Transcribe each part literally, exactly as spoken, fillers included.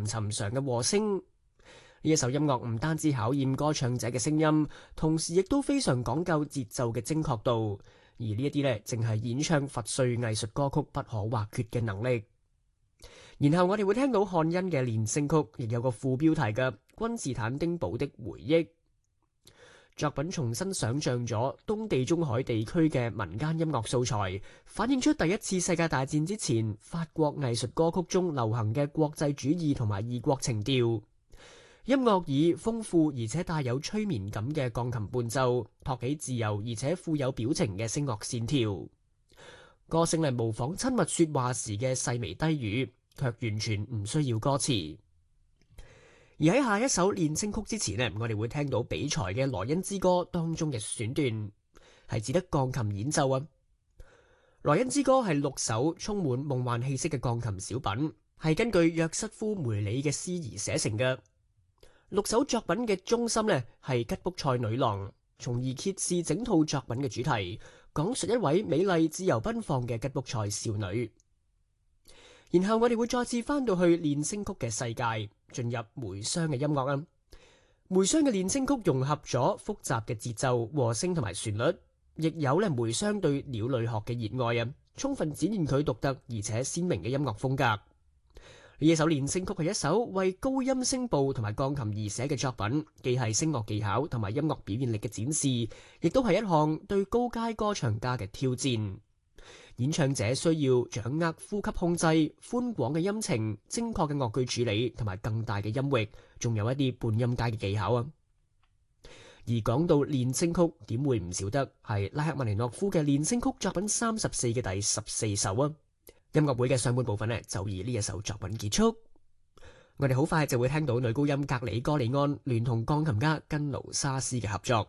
尋常嘅和聲。呢一首音樂唔單止考驗歌唱者嘅聲音，同時亦都非常講究節奏嘅精確度。而呢一啲呢，正係演唱佛粹藝術歌曲不可或缺嘅能力。然後我哋會聽到漢恩嘅練聲曲，亦有個副標題嘅君士坦丁堡的回憶。作品重新想像咗東地中海地區嘅民間音樂素材，反映出第一次世界大戰之前法國藝術歌曲中流行嘅國際主義同埋異國情調。音樂以豐富而且帶有催眠感嘅鋼琴伴奏，托起自由而且富有表情嘅聲樂線條。歌聲嚟模仿親密說話時嘅細微低語，卻完全唔需要歌詞。而喺下一首練聲曲之前呢，我哋會聽到比才嘅《萊茵之歌》當中嘅選段，係指得鋼琴演奏啊。《萊茵之歌》係六首充滿夢幻氣息嘅鋼琴小品，係根據約瑟夫梅里嘅詩而寫成嘅。六首作品嘅中心呢係吉卜賽女郎，從而揭示整套作品嘅主題，講述一位美麗自由奔放嘅吉卜賽少女。然後我哋會再次翻到去練聲曲嘅世界，進入梅湘嘅音樂啊。梅湘嘅練聲曲融合咗複雜嘅節奏、和聲同埋旋律，亦有咧梅湘對鳥類學嘅熱愛啊，充分展現佢獨特而且鮮明嘅音樂風格。呢一首練聲曲係一首為高音聲部同埋鋼琴而寫嘅作品，既係聲樂技巧同埋音樂表現力嘅展示，亦都係一項對高階歌唱家嘅挑戰。演唱者需要掌握呼吸控制、寬廣嘅音程、精確嘅樂句處理同埋更大嘅音域，仲有一啲半音階嘅技巧啊。而講到練聲曲，點會唔少得係拉赫曼尼諾夫嘅練聲曲作品三十四嘅第十四首啊。音樂會嘅上半部分呢，就以呢一首作品結束。我哋好快就會聽到女高音格里哥里安聯同鋼琴家根勞沙斯嘅合作。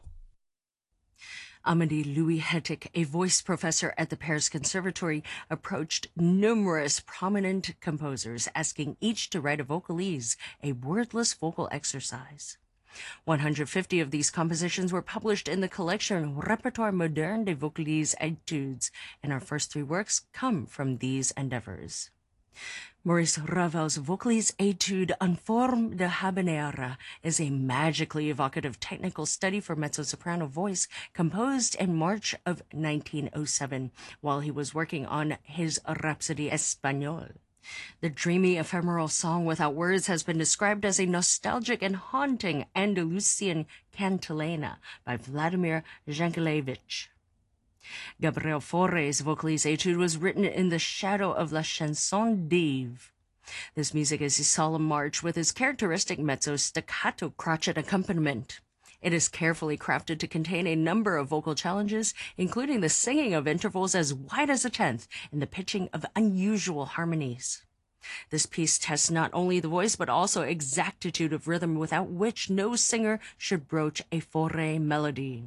Amédée Louis-Hettich, a voice professor at the Paris Conservatory, approached numerous prominent composers, asking each to write a vocalise, a wordless vocal exercise. one hundred fifty of these compositions were published in the collection Répertoire moderne des vocalises études, and our first three works come from these endeavors. Maurice Ravel's Vocalise Étude en forme de habanera is a magically evocative technical study for mezzo-soprano voice composed in March of nineteen oh seven while he was working on his Rhapsody Espagnole. The dreamy, ephemeral song without words has been described as a nostalgic and haunting Andalusian cantilena by Vladimir Jankelevich. Gabriel Fauré's Vocalise Étude was written in the shadow of La Chanson d'Yves. This music is a solemn march with its characteristic mezzo staccato crotchet accompaniment. It is carefully crafted to contain a number of vocal challenges, including the singing of intervals as wide as a tenth and the pitching of unusual harmonies. This piece tests not only the voice but also exactitude of rhythm, without which no singer should broach a Fauré melody.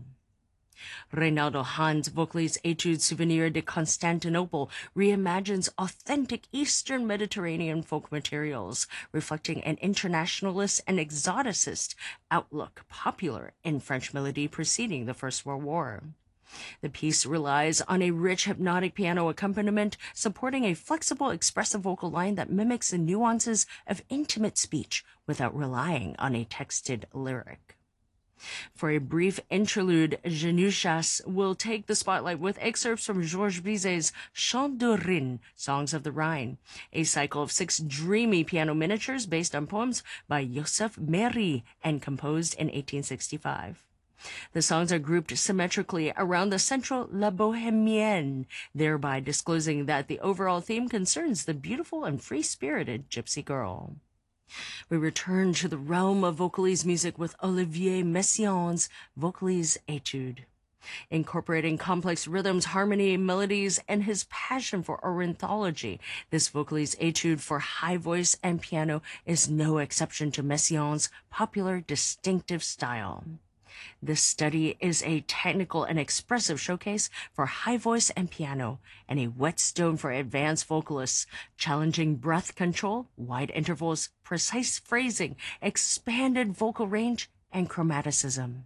Reynaldo Hahn's Vocalise Étude Souvenir de Constantinople reimagines authentic Eastern Mediterranean folk materials, reflecting an internationalist and exoticist outlook popular in French melody preceding the First World War. The piece relies on a rich hypnotic piano accompaniment, supporting a flexible, expressive vocal line that mimics the nuances of intimate speech without relying on a texted lyric. For a brief interlude, Genouchas will take the spotlight with excerpts from Georges Bizet's Chants de Rhin, Songs of the Rhine, a cycle of six dreamy piano miniatures based on poems by Joseph Méry and composed in eighteen sixty-five. The songs are grouped symmetrically around the central La Bohémienne, thereby disclosing that the overall theme concerns the beautiful and free-spirited gypsy girl. We return to the realm of vocalise music with Olivier Messiaen's Vocalise Étude. Incorporating complex rhythms, harmony, melodies, and his passion for ornithology, this Vocalise Étude for high voice and piano is no exception to Messiaen's popular, distinctive style. This study is a technical and expressive showcase for high voice and piano, and a whetstone for advanced vocalists, challenging breath control, wide intervals, precise phrasing, expanded vocal range, and chromaticism.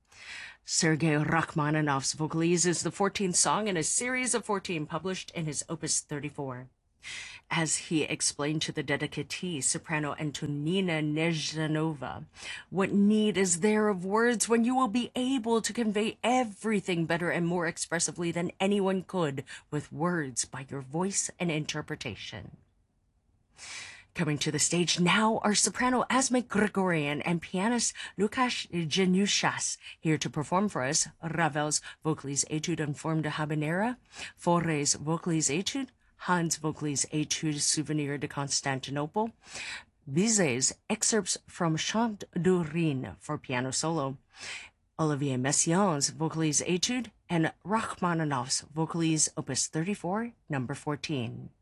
Sergei Rachmaninoff's Vocalise is the fourteenth song in a series of fourteen published in his Opus thirty-four. As he explained to the dedicatee, soprano Antonina Nezhanova, what need is there of words when you will be able to convey everything better and more expressively than anyone could with words by your voice and interpretation? Coming to the stage now are soprano Asma Grigorian and pianist Lukasz Januszas, here to perform for us Ravel's Vocalise Etude en Forme de Habanera, Fauré's Vocalise Etude, Hans Vocalise Etude Souvenir de Constantinople, Bizet's excerpts from Chant du Rhin for piano solo, Olivier Messiaen's Vocalise Etude, and Rachmaninoff's Vocalise Opus thirty-four, number fourteen.